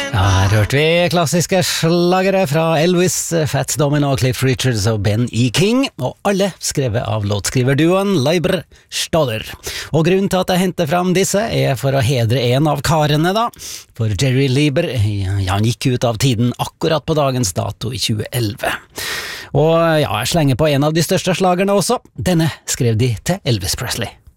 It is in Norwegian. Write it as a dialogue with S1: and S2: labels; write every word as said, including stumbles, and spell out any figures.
S1: Ja, her hørte vi klassiske slagere fra Elvis, Fats Domino, Cliff Richards og Ben E. King, og alle skrevet av låtskriverduoen Leiber Stoller. Og grunnen til at jeg henter fram disse er for å hedre en av karene da, for Jerry Leiber, ja, han gikk ut av tiden akkurat på dagens dato i tjue elleve. Og ja, jeg slenger på en av de største slagerne også, denne skrev de til Elvis Presley.